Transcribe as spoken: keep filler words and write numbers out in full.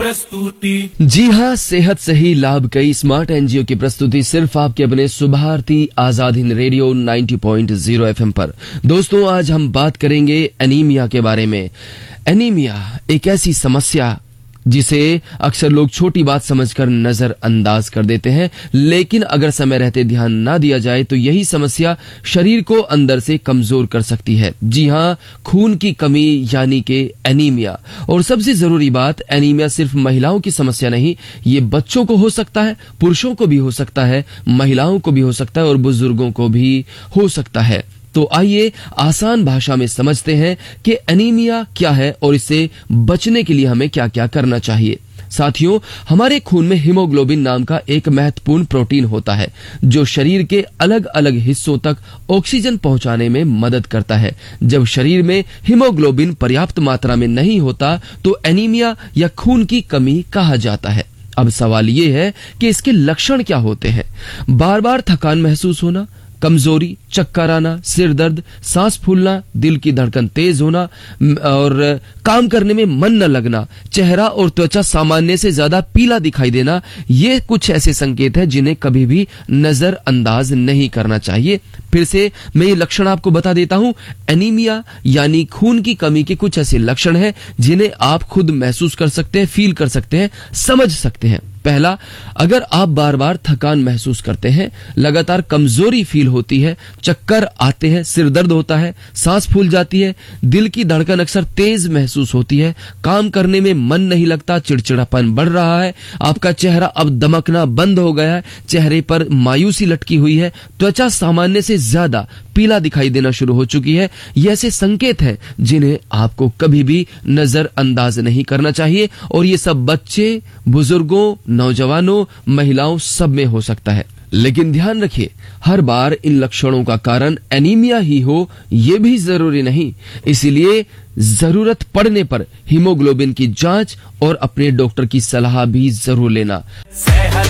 प्रस्तुति। जी हाँ, सेहत से ही लाभ कई स्मार्ट एनजीओ की प्रस्तुति सिर्फ आपके अपने सुभारती आजाद हिंद रेडियो नब्बे पॉइंट शून्य एफएम पर। दोस्तों, आज हम बात करेंगे एनीमिया के बारे में। एनीमिया एक ऐसी समस्या जिसे अक्सर लोग छोटी बात समझकर नजरअंदाज कर देते हैं, लेकिन अगर समय रहते ध्यान ना दिया जाए तो यही समस्या शरीर को अंदर से कमजोर कर सकती है। जी हाँ, खून की कमी यानी कि एनीमिया। और सबसे जरूरी बात, एनीमिया सिर्फ महिलाओं की समस्या नहीं, ये बच्चों को हो सकता है, पुरुषों को भी हो सकता है, महिलाओं को भी हो सकता है और बुजुर्गों को भी हो सकता है। तो आइए आसान भाषा में समझते हैं कि एनीमिया क्या है और इससे बचने के लिए हमें क्या क्या करना चाहिए। साथियों, हमारे खून में हीमोग्लोबिन नाम का एक महत्वपूर्ण प्रोटीन होता है जो शरीर के अलग अलग हिस्सों तक ऑक्सीजन पहुंचाने में मदद करता है। जब शरीर में हीमोग्लोबिन पर्याप्त मात्रा में नहीं होता तो एनीमिया या खून की कमी कहा जाता है। अब सवाल ये है कि इसके लक्षण क्या होते हैं। बार बार थकान महसूस होना, कमजोरी, चक्कर आना, सिर दर्द, सांस फूलना, दिल की धड़कन तेज होना और काम करने में मन न लगना, चेहरा और त्वचा सामान्य से ज्यादा पीला दिखाई देना, ये कुछ ऐसे संकेत हैं जिन्हें कभी भी नजरअंदाज नहीं करना चाहिए। फिर से मैं ये लक्षण आपको बता देता हूं। एनीमिया यानी खून की कमी के कुछ ऐसे लक्षण हैं जिन्हें आप खुद महसूस कर सकते हैं, फील कर सकते हैं, समझ सकते हैं। पहला, अगर आप बार बार थकान महसूस करते हैं, लगातार कमजोरी फील होती है, चक्कर आते हैं, सिर दर्द होता है, सांस फूल जाती है, दिल की धड़कन अक्सर तेज महसूस होती है, काम करने में मन नहीं लगता, चिड़चिड़ापन बढ़ रहा है, आपका चेहरा अब दमकना बंद हो गया है, चेहरे पर मायूसी लटकी हुई है, त्वचा सामान्य से ज्यादा पीला दिखाई देना शुरू हो चुकी है, ये ऐसे संकेत हैं जिन्हें आपको कभी भी नजरअंदाज नहीं करना चाहिए। और ये सब बच्चे, बुजुर्गों, नौजवानों, महिलाओं सब में हो सकता है। लेकिन ध्यान रखिए, हर बार इन लक्षणों का कारण एनीमिया ही हो ये भी जरूरी नहीं। इसीलिए जरूरत पड़ने पर हीमोग्लोबिन की जांच और अपने डॉक्टर की सलाह भी जरूर लेना।